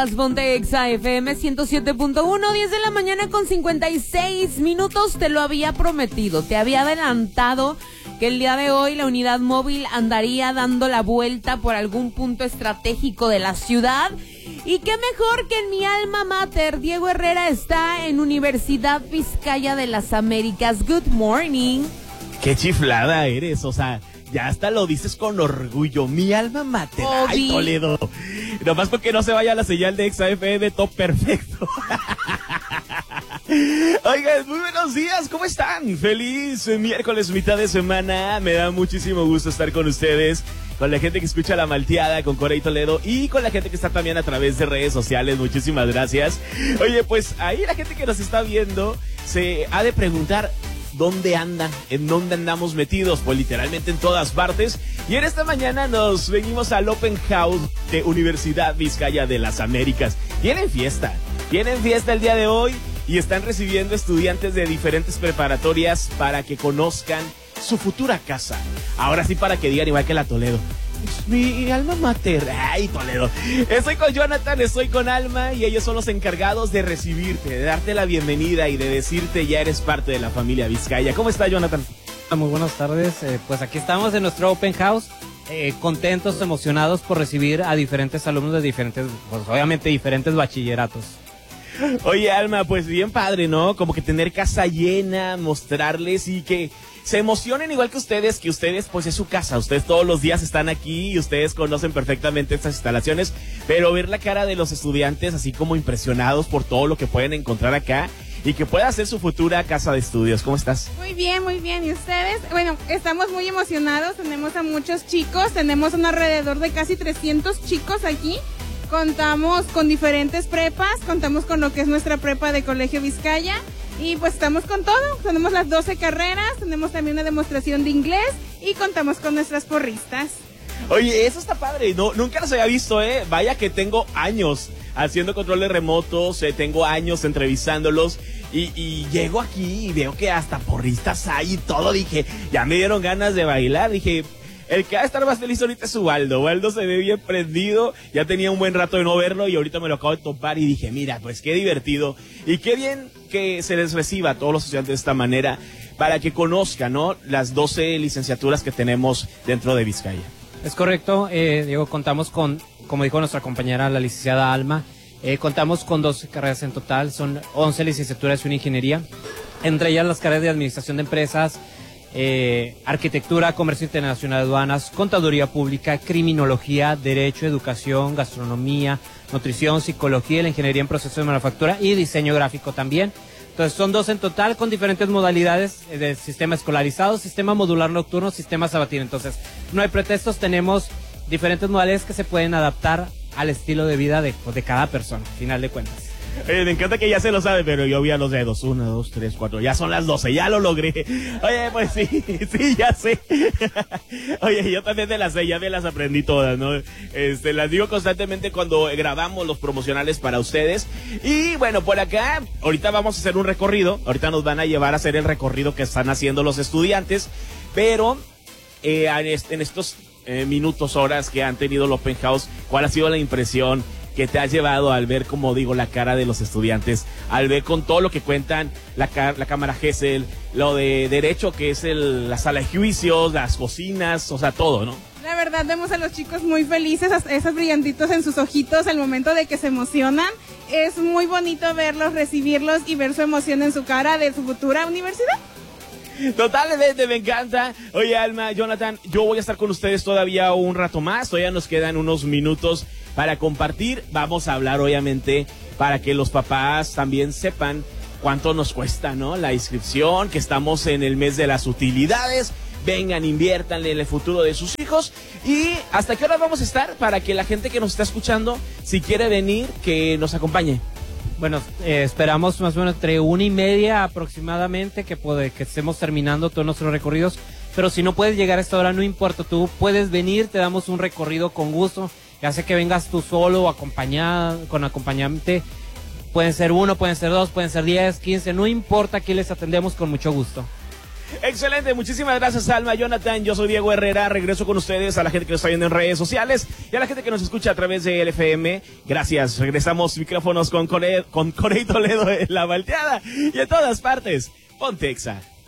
Ponte Exa FM 107.1, 10 de la mañana con 56 minutos. Te lo había prometido, te había adelantado que el día de hoy la unidad móvil andaría dando la vuelta por algún punto estratégico de la ciudad. Y qué mejor que en mi alma mater. Diego Herrera está en Universidad Vizcaya de las Américas. Good morning. Qué chiflada eres, o sea, ya hasta lo dices con orgullo. Mi alma mater. Ay, Toledo. Nomás porque no se vaya la señal de Exa FM, todo perfecto. Oigan, muy buenos días, ¿cómo están? Feliz miércoles, mitad de semana. Me da muchísimo gusto estar con ustedes, con la gente que escucha La Malteada, con Cora y Toledo, y con la gente que está también a través de redes sociales. Muchísimas gracias. Oye, pues ahí la gente que nos está viendo se ha de preguntar: ¿dónde andan? ¿En dónde andamos metidos? Pues literalmente en todas partes. Y en esta mañana nos venimos al Open House de Universidad Vizcaya de las Américas. Tienen fiesta el día de hoy y están recibiendo estudiantes de diferentes preparatorias para que conozcan su futura casa. Ahora sí, para que digan igual que la Toledo: es mi alma mater. Ay, Toledo. Estoy con Jonathan, estoy con Alma, y ellos son los encargados de recibirte, de darte la bienvenida y de decirte ya eres parte de la familia Vizcaya. ¿Cómo está, Jonathan? Muy buenas tardes. Pues aquí estamos en nuestro Open House, contentos, emocionados por recibir a diferentes alumnos de diferentes, pues obviamente diferentes bachilleratos. Oye, Alma, pues bien padre, ¿no? Como que tener casa llena, mostrarles y que se emocionen igual que ustedes pues es su casa. Ustedes todos los días están aquí y ustedes conocen perfectamente estas instalaciones, pero ver la cara de los estudiantes así como impresionados por todo lo que pueden encontrar acá y que pueda ser su futura casa de estudios. ¿Cómo estás? Muy bien, muy bien. ¿Y ustedes? Bueno, estamos muy emocionados, tenemos a muchos chicos, tenemos un alrededor de casi 300 chicos aquí. Contamos con diferentes prepas, contamos con lo que es nuestra prepa de Colegio Vizcaya y pues estamos con todo. Tenemos las 12 carreras, tenemos también una demostración de inglés y contamos con nuestras porristas. Oye, eso está padre, no, nunca los había visto, vaya que tengo años haciendo controles remotos, tengo años entrevistándolos y llego aquí y veo que hasta porristas hay y todo. Dije, ya me dieron ganas de bailar, dije... El que va a estar más feliz ahorita es Ubaldo. Ubaldo se ve bien prendido, ya tenía un buen rato de no verlo y ahorita me lo acabo de topar y dije, mira, pues qué divertido y qué bien que se les reciba a todos los estudiantes de esta manera para que conozcan, ¿no?, las 12 licenciaturas que tenemos dentro de Vizcaya. Es correcto, Diego, contamos con, como dijo nuestra compañera, la licenciada Alma, contamos con 12 carreras en total, son 11 licenciaturas y una ingeniería, entre ellas las carreras de administración de empresas, arquitectura, comercio internacional, aduanas, contaduría pública, criminología, derecho, educación, gastronomía, nutrición, psicología, la ingeniería en procesos de manufactura y diseño gráfico también. Entonces son 12 en total con diferentes modalidades de sistema escolarizado, sistema modular nocturno, sistema sabatino. Entonces no hay pretextos, tenemos diferentes modalidades que se pueden adaptar al estilo de vida de cada persona, al final de cuentas. Me encanta que ya se lo sabe, pero yo vi a los dedos. 1, 2, 3, 4. Ya son las 12, ya lo logré. Oye, pues sí, ya sé. Oye, yo también me las sé, ya me las aprendí todas, ¿no? Las digo constantemente cuando grabamos los promocionales para ustedes. Y bueno, por acá, ahorita vamos a hacer un recorrido. Ahorita nos van a llevar a hacer el recorrido que están haciendo los estudiantes. Pero en estos minutos, horas que han tenido el Open House, ¿cuál ha sido la impresión que te has llevado al ver, como digo, la cara de los estudiantes, al ver con todo lo que cuentan, la cámara GESEL, lo de derecho que es la sala de juicios, las cocinas, o sea, todo, ¿no? La verdad, vemos a los chicos muy felices, esos brillantitos en sus ojitos al momento de que se emocionan. Es muy bonito verlos, recibirlos y ver su emoción en su cara de su futura universidad. Totalmente, me encanta. Oye, Alma, Jonathan, yo voy a estar con ustedes todavía un rato más, todavía nos quedan unos minutos para compartir. Vamos a hablar, obviamente, para que los papás también sepan cuánto nos cuesta, ¿no?, la inscripción, que estamos en el mes de las utilidades. Vengan, inviértanle en el futuro de sus hijos. ¿Y hasta qué hora vamos a estar? Para que la gente que nos está escuchando, si quiere venir, que nos acompañe. Bueno, esperamos más o menos entre 1:30 aproximadamente que estemos terminando todos nuestros recorridos, pero si no puedes llegar a esta hora, no importa, tú puedes venir, te damos un recorrido con gusto, ya sea que vengas tú solo o acompañado, con acompañante, pueden ser 1, pueden ser 2, pueden ser 10, 15, no importa, aquí les atendemos con mucho gusto. Excelente, muchísimas gracias Alma, Jonathan, yo soy Diego Herrera, regreso con ustedes, a la gente que nos está viendo en redes sociales y a la gente que nos escucha a través de LFM, gracias, regresamos micrófonos con Corey Toledo en La Malteada y en todas partes, Ponte Exa.